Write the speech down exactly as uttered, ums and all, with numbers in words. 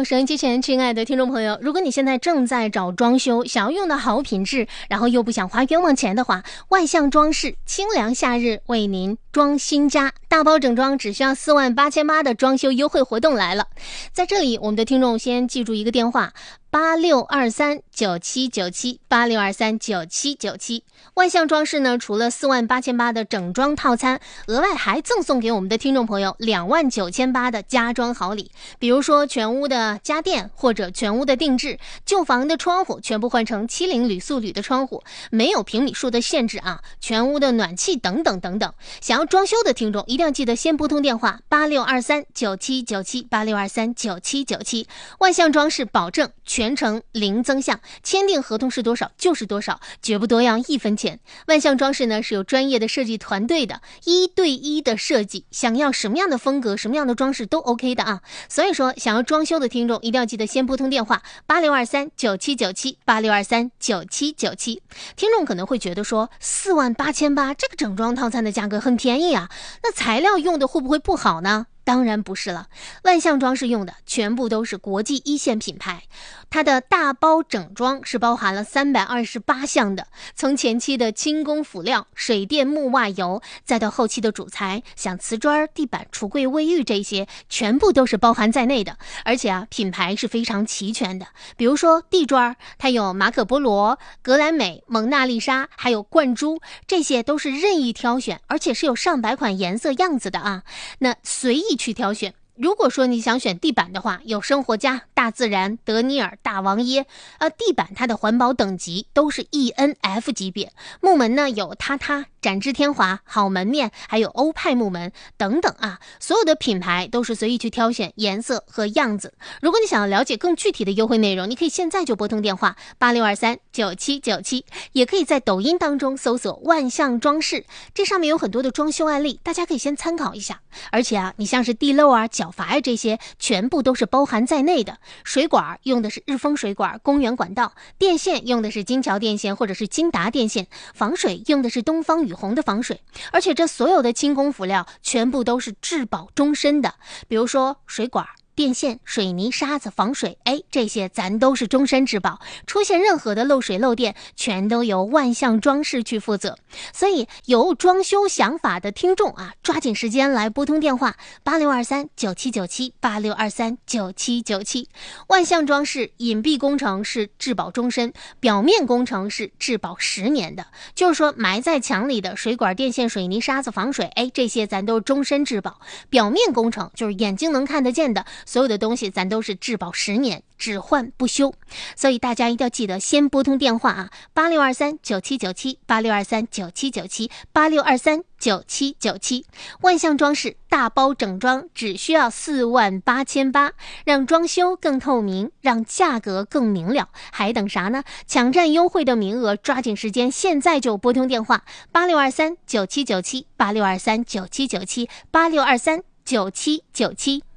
好，收音机前亲爱的听众朋友，如果你现在正在找装修，想要用到好品质，然后又不想花冤枉钱的话，万象装饰清凉夏日为您装新家，大包整装只需要四万八千八的装修优惠活动来了。在这里，我们的听众先记住一个电话：八六二三九七九七，八六二三九七九七。万象装饰呢，除了四万八千八的整装套餐，额外还赠送给我们的听众朋友两万九千八的家装好礼，比如说全屋的家电或者全屋的定制，旧房的窗户全部换成七零铝塑铝的窗户，没有平米数的限制啊，全屋的暖气等等等等。想要装修的听众一定要记得先拨通电话八六二三九七九七，八六二三九七九七。万象装饰保证全程零增项，签订合同是多少就是多少，绝不多要一分钱。万象装饰呢是有专业的设计团队的，一对一的设计，想要什么样的风格什么样的装饰都 OK 的啊。所以说想要装修的听众一定要记得先拨通电话八六二三九七九七，八六二三九七九七。听众可能会觉得说四万八千八这个整装套餐的价格很便宜啊，那材料用的会不会不好呢？当然不是了，万象装饰用的全部都是国际一线品牌，它的大包整装是包含了三百二十八项的，从前期的轻工辅料、水电木瓦油，再到后期的主材，像瓷砖、地板、橱柜、卫浴这些，全部都是包含在内的。而且啊，品牌是非常齐全的，比如说地砖，它有马可波罗、格兰美、蒙娜丽莎，还有冠珠，这些都是任意挑选，而且是有上百款颜色样子的啊，那随意去挑选。如果说你想选地板的话，有生活家、大自然、德尼尔、大王耶，呃，地板它的环保等级都是 E N F 级别。木门呢有榻榻、展翅天华、好门面，还有欧派木门等等啊，所有的品牌都是随意去挑选颜色和样子。如果你想要了解更具体的优惠内容，你可以现在就拨通电话八六二三九七九七，也可以在抖音当中搜索万象装饰，这上面有很多的装修案例，大家可以先参考一下。而且啊，你像是地漏啊、角阀啊这些，全部都是包含在内的。水管用的是日丰水管、公园管道，电线用的是金桥电线或者是金达电线，防水用的是东方雨虹的防水。而且这所有的轻工辅料全部都是质保终身的，比如说水管、电线、水泥、沙子、防水，哎，这些咱都是终身质保，出现任何的漏水漏电，全都由万象装饰去负责。所以有装修想法的听众啊，抓紧时间来拨通电话八六二三九七九七，八六二三九七九七。万象装饰隐蔽工程是质保终身，表面工程是质保十年的，就是说埋在墙里的水管、电线、水泥、沙子、防水，哎，这些咱都终身质保。表面工程就是眼睛能看得见的，所有的东西咱都是质保十年，只换不修。所以大家一定要记得先拨通电话啊，八六二三九七九七，八六二三九七九七，八六二三九七九七。万象装饰大包整装只需要四万八千八，让装修更透明，让价格更明了，还等啥呢？抢占优惠的名额，抓紧时间，现在就拨通电话八六二三九七九七，八六二三九七九七，八六二三九七九七。